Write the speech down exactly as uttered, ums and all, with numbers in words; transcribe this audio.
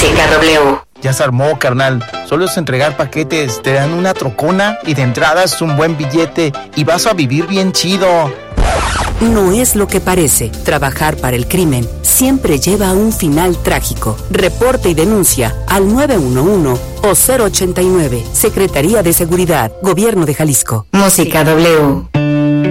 Música W. Ya se armó, carnal. Solo es entregar paquetes, te dan una trocona y de entrada es un buen billete y vas a vivir bien chido. No es lo que parece. Trabajar para el crimen siempre lleva a un final trágico. Reporte y denuncia al nueve uno uno o cero ochenta y nueve. Secretaría de Seguridad, Gobierno de Jalisco. Música W.